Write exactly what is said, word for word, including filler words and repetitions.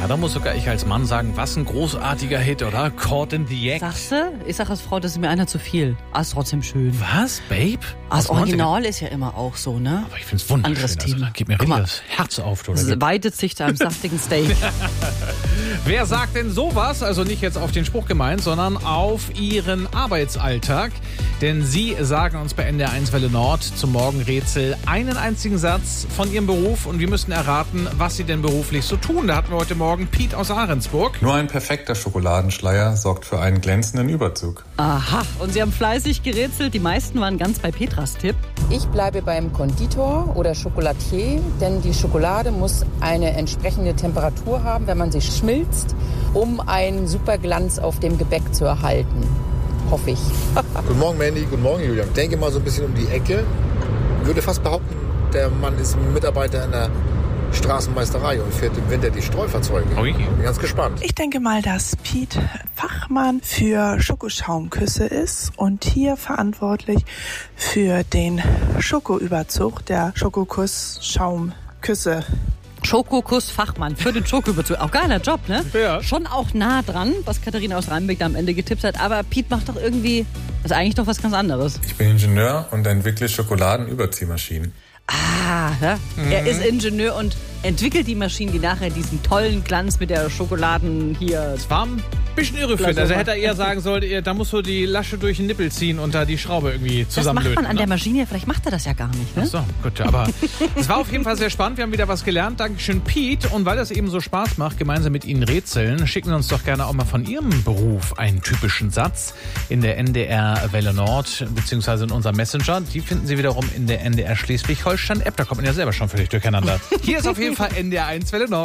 Ja, da muss sogar ich als Mann sagen, was ein großartiger Hit, oder? Caught in the Act. Sagst du? Ich sag als Frau, das ist mir einer zu viel. Ah, ist trotzdem schön. Was, Babe? Ah, das Was meint ihr? Original ist ja immer auch so, ne? Aber ich find's wunderschön. Anderes Also, Thema. da geht mir Guck richtig mal. das Herz auf. Du, Es weitet sich da am saftigen Steak. Wer sagt denn sowas? Also nicht jetzt auf den Spruch gemeint, sondern auf ihren Arbeitsalltag. Denn sie sagen uns bei N D R eins Welle Nord zum Morgenrätsel einen einzigen Satz von ihrem Beruf und wir müssen erraten, was sie denn beruflich so tun. Da hatten wir heute Morgen Piet aus Ahrensburg. Nur ein perfekter Schokoladenschleier sorgt für einen glänzenden Überzug. Aha, und sie haben fleißig gerätselt. Die meisten waren ganz bei Petras Tipp. Ich bleibe beim Konditor oder Schokolatier, denn die Schokolade muss eine entsprechende Temperatur haben, wenn man sie schmilzt, um einen Superglanz auf dem Gebäck zu erhalten. Hoffe ich. Guten Morgen, Mandy. Guten Morgen, Julian. Ich denke mal so ein bisschen um die Ecke. Ich würde fast behaupten, der Mann ist Mitarbeiter in der Straßenmeisterei und fährt im Winter die Streufahrzeuge. Ui. Bin ganz gespannt. Ich denke mal, dass Piet Fachmann für Schokoschaumküsse ist und hier verantwortlich für den Schokoüberzug der Schokokuss-Schaumküsse. Schokokuss-Fachmann für den Schokoüberzug. Auch geiler Job, ne? Ja. Schon auch nah dran, was Katharina aus Rheinbeck da am Ende getippt hat. Aber Piet macht doch irgendwie, das ist eigentlich doch was ganz anderes. Ich bin Ingenieur und entwickle Schokoladenüberziehmaschinen. Ah, ja? Mhm. Er ist Ingenieur und entwickelt die Maschinen, die nachher diesen tollen Glanz mit der Schokoladen hier... War ein bisschen irreführend. Also hätte er eher sagen sollen, da musst du die Lasche durch den Nippel ziehen und da die Schraube irgendwie Das macht zusammenlöten. man an der Maschine, vielleicht macht er das ja gar nicht, ne? Ach so, gut, aber es war auf jeden Fall sehr spannend. Wir haben wieder was gelernt. Dankeschön, Piet. Und weil das eben so Spaß macht, gemeinsam mit Ihnen rätseln, schicken Sie uns doch gerne auch mal von Ihrem Beruf einen typischen Satz in der N D R Welle Nord, beziehungsweise in unserem Messenger. Die finden Sie wiederum in der N D R Schleswig-Holstein-App. Da kommt man ja selber schon völlig durcheinander. Hier ist auf jeden Fall N D R eins Welle Nord.